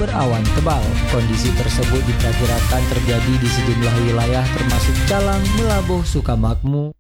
berawan tebal. Kondisi tersebut diperkirakan terjadi di sejumlah wilayah termasuk Calang, Melabuh, Sukamakmur.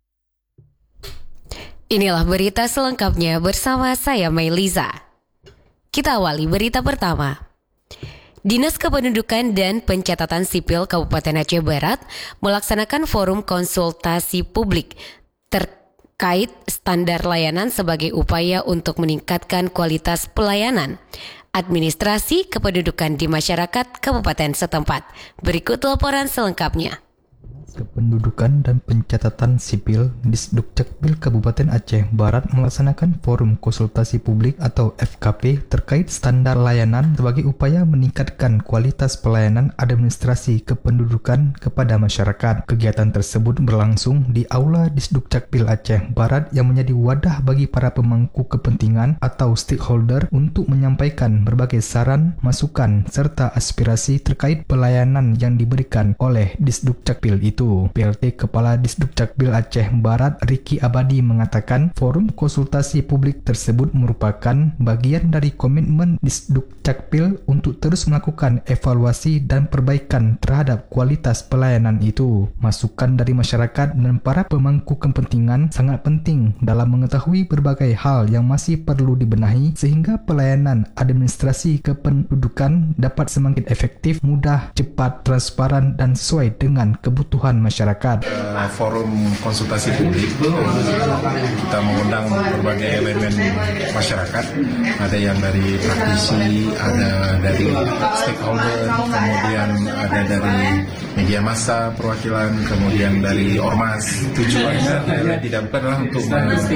Inilah berita selengkapnya bersama saya Mailiza. Kita awali berita pertama. Dinas Kependudukan dan Pencatatan Sipil Kabupaten Aceh Barat melaksanakan forum konsultasi publik terkait standar layanan sebagai upaya untuk meningkatkan kualitas pelayanan administrasi kependudukan di masyarakat kabupaten setempat. Berikut laporan selengkapnya. Kependudukan dan Pencatatan Sipil Disdukcapil Kabupaten Aceh Barat melaksanakan forum konsultasi publik atau FKP terkait standar layanan sebagai upaya meningkatkan kualitas pelayanan administrasi kependudukan kepada masyarakat. Kegiatan tersebut berlangsung di Aula Disdukcapil Aceh Barat yang menjadi wadah bagi para pemangku kepentingan atau stakeholder untuk menyampaikan berbagai saran, masukan, serta aspirasi terkait pelayanan yang diberikan oleh Disdukcapil itu. PLT Kepala Disdukcapil Aceh Barat Riki Abadi mengatakan forum konsultasi publik tersebut merupakan bagian dari komitmen Disdukcapil untuk terus melakukan evaluasi dan perbaikan terhadap kualitas pelayanan itu. Masukan dari masyarakat dan para pemangku kepentingan sangat penting dalam mengetahui berbagai hal yang masih perlu dibenahi sehingga pelayanan administrasi kependudukan dapat semakin efektif, mudah, cepat, transparan dan sesuai dengan kebutuhan masyarakat. Forum konsultasi publik kita mengundang berbagai elemen masyarakat, ada yang dari praktisi, ada dari stakeholder, kemudian ada dari media massa perwakilan, kemudian dari ormas. Tujuannya adalah adalah untuk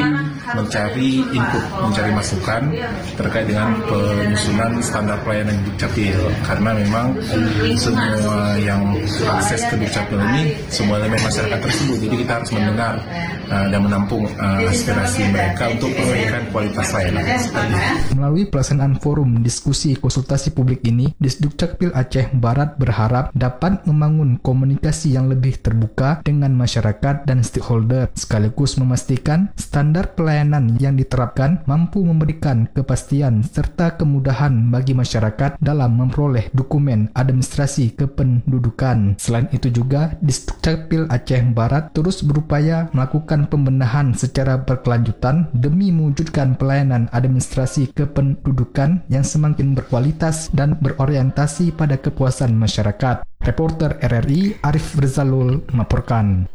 mencari input, mencari masukan terkait dengan penyusunan standar pelayanan Dukcapil, karena memang semua yang akses ke Dukcapil ini semua elemen masyarakat tersebut, jadi kita harus mendengar dan menampung aspirasi mereka untuk perbaikan kualitas layanan. Melalui pelaksanaan forum diskusi konsultasi publik ini, Disdukcapil Aceh Barat berharap dapat membangun komunikasi yang lebih terbuka dengan masyarakat dan stakeholder, sekaligus memastikan standar pelayanan yang diterapkan mampu memberikan kepastian serta kemudahan bagi masyarakat dalam memperoleh dokumen administrasi kependudukan. Selain itu juga, Disdukcapil Aceh Barat terus berupaya melakukan pembenahan secara berkelanjutan demi mewujudkan pelayanan administrasi kependudukan yang semakin berkualitas dan berorientasi pada kepuasan masyarakat. Reporter RRI Arif Rizalul melaporkan.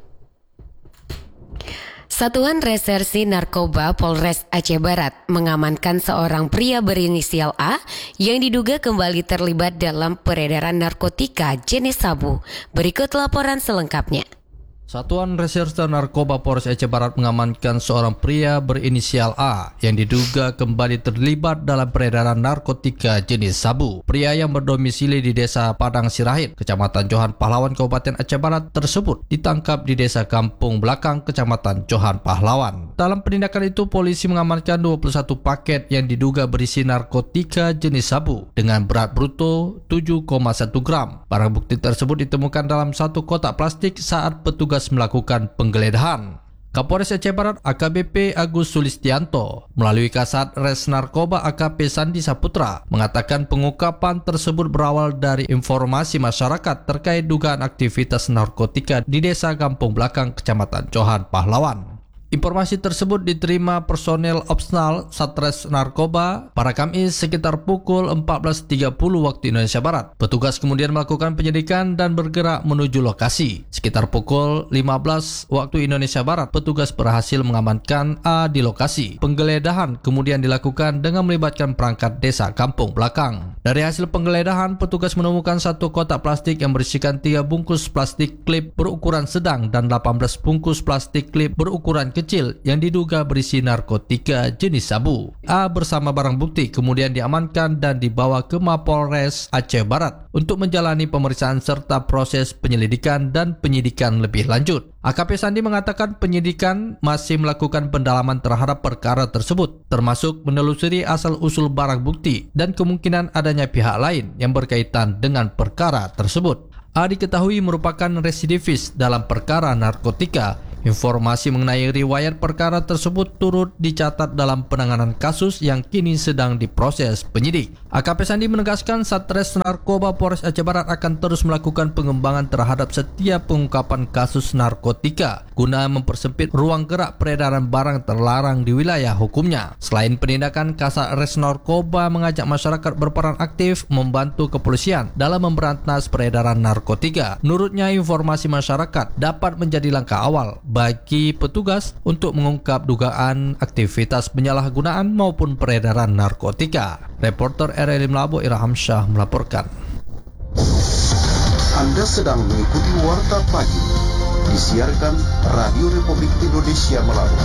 Satuan Reserse Narkoba Polres Aceh Barat mengamankan seorang pria berinisial A yang diduga kembali terlibat dalam peredaran narkotika jenis sabu. Berikut laporan selengkapnya. Satuan Reserse Narkoba Polres Aceh Barat mengamankan seorang pria berinisial A yang diduga kembali terlibat dalam peredaran narkotika jenis sabu. Pria yang berdomisili di Desa Padang Sirahid, Kecamatan Johan Pahlawan, Kabupaten Aceh Barat tersebut ditangkap di Desa Kampung Belakang, Kecamatan Johan Pahlawan. Dalam penindakan itu, polisi mengamankan 21 paket yang diduga berisi narkotika jenis sabu dengan berat bruto 7,1 gram. Barang bukti tersebut ditemukan dalam satu kotak plastik saat petugas melakukan penggeledahan. Kapolres Aceh Barat AKBP Agus Sulistianto melalui Kasat Res Narkoba AKP Sandi Saputra mengatakan pengungkapan tersebut berawal dari informasi masyarakat terkait dugaan aktivitas narkotika di Desa Kampung Belakang, Kecamatan Johan Pahlawan. Informasi tersebut diterima personel Opsnal Satres Narkoba pada Kamis sekitar pukul 14.30 waktu Indonesia Barat. Petugas kemudian melakukan penyidikan dan bergerak menuju lokasi. Sekitar pukul 15 waktu Indonesia Barat, petugas berhasil mengamankan A di lokasi. Penggeledahan kemudian dilakukan dengan melibatkan perangkat desa Kampung Belakang. Dari hasil penggeledahan, petugas menemukan satu kotak plastik yang berisikan 3 bungkus plastik klip berukuran sedang dan 18 bungkus plastik klip berukuran kecil yang diduga berisi narkotika jenis sabu. A bersama barang bukti kemudian diamankan dan dibawa ke Mapolres Aceh Barat untuk menjalani pemeriksaan serta proses penyelidikan dan penyidikan lebih lanjut. AKP Sandi mengatakan penyidikan masih melakukan pendalaman terhadap perkara tersebut, termasuk menelusuri asal-usul barang bukti dan kemungkinan adanya pihak lain yang berkaitan dengan perkara tersebut. A diketahui merupakan residivis dalam perkara narkotika Informasi mengenai riwayat perkara tersebut turut dicatat dalam penanganan kasus yang kini sedang diproses penyidik. AKP Sandi menegaskan Satres Narkoba Polres Aceh Barat akan terus melakukan pengembangan terhadap setiap pengungkapan kasus narkotika guna mempersempit ruang gerak peredaran barang terlarang di wilayah hukumnya. Selain penindakan, Kasatres Narkoba mengajak masyarakat berperan aktif membantu kepolisian dalam memberantas peredaran narkotika. Menurutnya, informasi masyarakat dapat menjadi langkah awal bagi petugas untuk mengungkap dugaan aktivitas penyalahgunaan maupun peredaran narkotika. Reporter RRI Melabo Irham Syah melaporkan. Anda sedang mengikuti Warta Pagi, disiarkan Radio Republik Indonesia Melabo.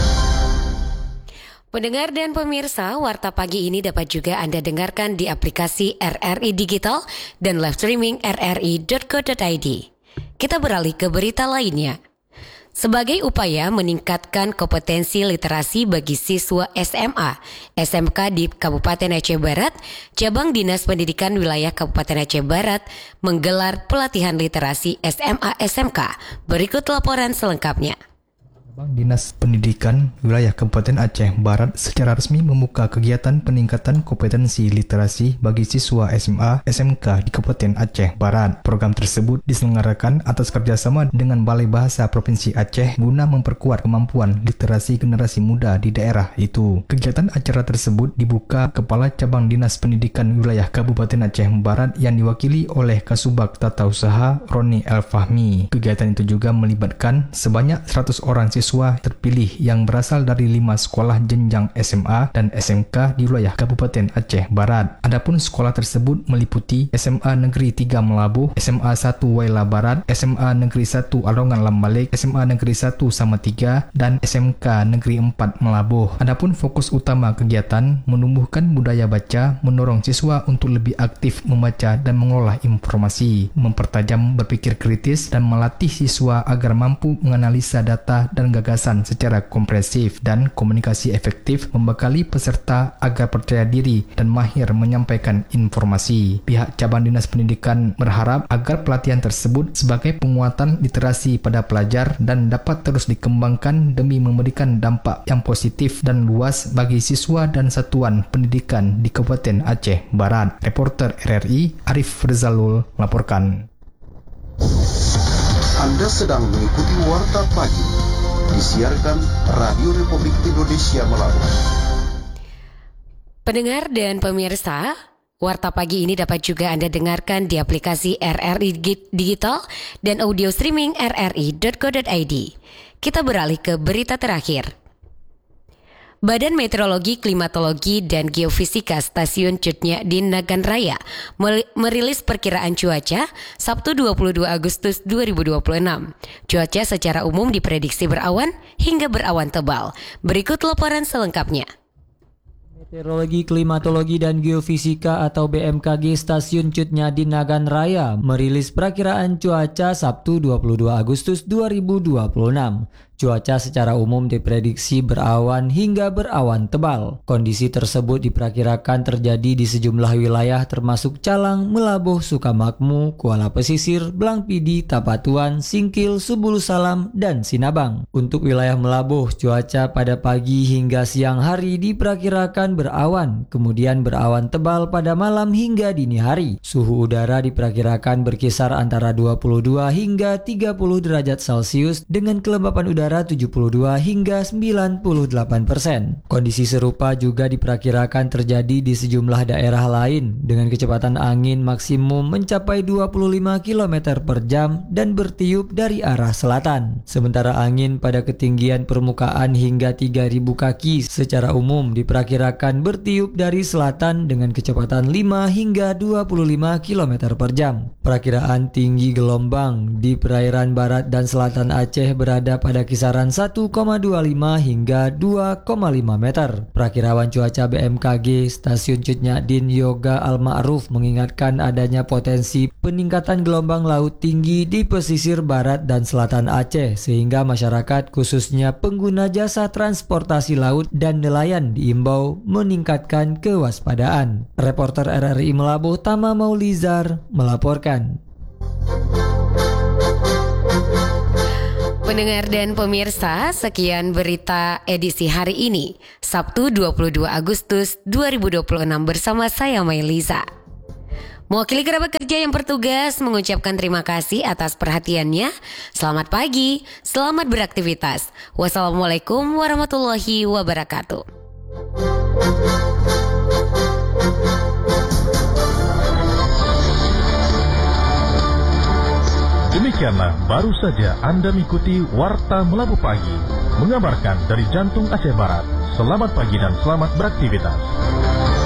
Pendengar dan pemirsa, Warta Pagi ini dapat juga Anda dengarkan di aplikasi RRI Digital dan live streaming rri.co.id. Kita beralih ke berita lainnya. Sebagai upaya meningkatkan kompetensi literasi bagi siswa SMA, SMK di Kabupaten Aceh Barat, Cabang Dinas Pendidikan Wilayah Kabupaten Aceh Barat menggelar pelatihan literasi SMA SMK. Berikut laporan selengkapnya. Cabang Dinas Pendidikan Wilayah Kabupaten Aceh Barat secara resmi membuka kegiatan peningkatan kompetensi literasi bagi siswa SMA SMK di Kabupaten Aceh Barat. Program tersebut diselenggarakan atas kerjasama dengan Balai Bahasa Provinsi Aceh guna memperkuat kemampuan literasi generasi muda di daerah itu. Kegiatan acara tersebut dibuka Kepala Cabang Dinas Pendidikan Wilayah Kabupaten Aceh Barat yang diwakili oleh Kasubag Tata Usaha Roni El Fahmi. Kegiatan itu juga melibatkan sebanyak 100 orang siswa terpilih yang berasal dari 5 sekolah jenjang SMA dan SMK di wilayah Kabupaten Aceh Barat. Adapun sekolah tersebut meliputi SMA Negeri 3 Melabuh, SMA 1 Waila Barat, SMA Negeri 1 Alongan Lambalik, SMA Negeri 1 Samatiga, dan SMK Negeri 4 Melabuh. Adapun fokus utama kegiatan menumbuhkan budaya baca, mendorong siswa untuk lebih aktif membaca dan mengolah informasi, mempertajam berpikir kritis, dan melatih siswa agar mampu menganalisa data dan gagasan secara komprehensif dan komunikasi efektif, membekali peserta agar percaya diri dan mahir menyampaikan informasi. Pihak Cabang Dinas Pendidikan berharap agar pelatihan tersebut sebagai penguatan literasi pada pelajar dan dapat terus dikembangkan demi memberikan dampak yang positif dan luas bagi siswa dan satuan pendidikan di Kabupaten Aceh Barat. Reporter RRI Arif Rizalul melaporkan. Anda sedang mengikuti Warta Pagi, disiarkan Radio Republik Indonesia Melabo. Pendengar dan pemirsa, Warta Pagi ini dapat juga Anda dengarkan di aplikasi RRI Digital dan audio streaming rri.co.id. Kita beralih ke berita terakhir. Badan Meteorologi, Klimatologi, dan Geofisika Stasiun Cutnya di Nagan Raya merilis perkiraan cuaca Sabtu 22 Agustus 2026. Cuaca secara umum diprediksi berawan hingga berawan tebal. Berikut laporan selengkapnya. Meteorologi, Klimatologi, dan Geofisika atau BMKG Stasiun Cutnya di Nagan Raya merilis perakiraan cuaca Sabtu 22 Agustus 2026. Cuaca secara umum diprediksi berawan hingga berawan tebal. Kondisi tersebut diperkirakan terjadi di sejumlah wilayah termasuk Calang, Melabuh, Sukamakmur, Kuala Pesisir, Blangpidi, Tapatuan, Singkil, Subulu Salam, dan Sinabang. Untuk wilayah Melabuh, cuaca pada pagi hingga siang hari diperkirakan berawan, kemudian berawan tebal pada malam hingga dini hari. Suhu udara diperkirakan berkisar antara 22 hingga 30 derajat Celcius dengan kelembapan udara 72 hingga 98%. Kondisi serupa juga diperkirakan terjadi di sejumlah daerah lain dengan kecepatan angin maksimum mencapai 25 km per jam dan bertiup dari arah selatan. Sementara angin pada ketinggian permukaan hingga 3000 kaki secara umum diperkirakan bertiup dari selatan dengan kecepatan 5 hingga 25 km per jam. Perakiraan tinggi gelombang di perairan barat dan selatan Aceh berada pada kisaran 1,25 hingga 2,5 meter. Perakirawan cuaca BMKG Stasiun Cutnya Din Yoga Al-Ma'ruf mengingatkan adanya potensi peningkatan gelombang laut tinggi di pesisir barat dan selatan Aceh sehingga masyarakat khususnya pengguna jasa transportasi laut dan nelayan diimbau meningkatkan kewaspadaan. Reporter RRI Melabuh Tama Maulizar melaporkan. Pendengar dan pemirsa, sekian berita edisi hari ini, Sabtu 22 Agustus 2026 bersama saya Mailiza. Mewakili kerabat kerja yang bertugas mengucapkan terima kasih atas perhatiannya. Selamat pagi, selamat beraktivitas. Wassalamualaikum warahmatullahi wabarakatuh. Demikianlah baru saja Anda mengikuti Warta Melabu Pagi, mengabarkan dari jantung Aceh Barat. Selamat pagi dan selamat beraktivitas.